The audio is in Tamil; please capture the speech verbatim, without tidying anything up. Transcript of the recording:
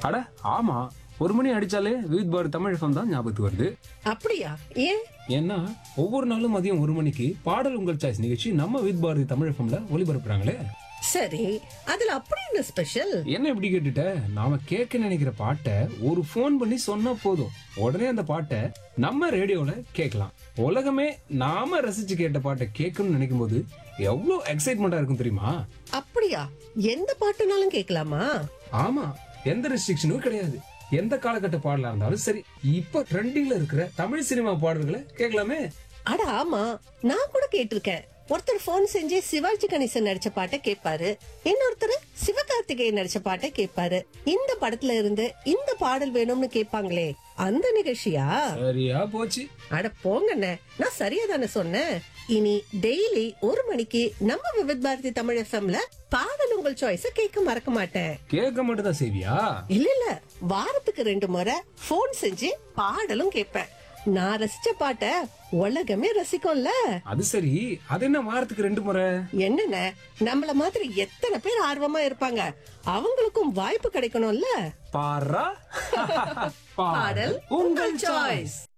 அட ஆமா, ஒரு மணி அடிச்சாலே விவித் பாரதி தமிழ் எஃப்எம் தான் ஞாபகத்துக்கு வருது. அப்படியா? ஏன்? ஏன்னா ஒவ்வொரு நாளும் மதியம் ஒரு மணிக்கு பாடல் உங்கள் சாய்ஸ் நிகழ்ச்சி நம்ம விவித் பாரதி தமிழ் எஃப்எம்ல ஒளிபரப்புறாங்களே. சரி, அதுல அப்படி என்ன ஸ்பெஷல்? என்ன இப்படி கேட்டுட்ட? நாம கேட்க நினைக்கிற பாட்டை ஒரு ஃபோன் பண்ணி சொன்னா போதும், உடனே அந்த பாட்டை நம்ம ரேடியோல கேட்கலாம். உலகமே நாம ரசிச்சு கேட்ட பாட்டை கேட்கணும்னு நினைக்கும் போது எவ்வளவு எக்ஸைட்மெண்டா இருக்கும் தெரியுமா? அப்படியா? எந்த பாட்டுனாலும் கேட்கலாமா? ஆமா, எந்த ரெஸ்ட்ரிக்ஷனும் கிடையாது. எந்த காலகட்ட பாடலா இருந்தாலும் சரி. இப்ப ட்ரெண்டிங்ல இருக்கிற தமிழ் சினிமா பாடல்களை கேட்கலாமே. அட ஆமா, நான் கூட கேட்டிருக்கேன். ஒருத்தர் போன் செஞ்சு சிவாஜி கணேசன் நடிச்ச பாட்டை கேட்பாரு, இன்னொருத்தர் சிவகார்த்திகேயன் நடிச்ச பாட்டை கேட்பாரு. இந்த படத்துல இருந்து இந்த பாடல் வேணும்னு கேட்பாங்களே, அந்த நிகழ்ச்சியா? சரியா போச்சு. அட போங்கண்ணே, நான் சரியா தானே சொன்னேன். இனி டெய்லி ஒரு மணிக்கு நம்ம விவித் பாரதி தமிழ் எஃப்எம்ல பாடல் உங்கள் சாய்ஸ கேட்க மறக்க மாட்டேன். கேட்க மட்டும் தான் செய்வியா? இல்ல இல்ல, வாரத்துக்கு ரெண்டு முறை போன் செஞ்சு பாடலும் கேட்பேன். நான் ரசிச்ச பாட்ட உலகமே ரசிக்கும்ல. அது சரி, அது என்ன வாரத்துக்கு ரெண்டு முறை? என்னென்ன, நம்மள மாதிரி எத்தனை பேர் ஆர்வமா இருப்பாங்க, அவங்களுக்கும் வாய்ப்பு கிடைக்கணும்ல. பாரா பாடல் உங்கள் சாய்ஸ்.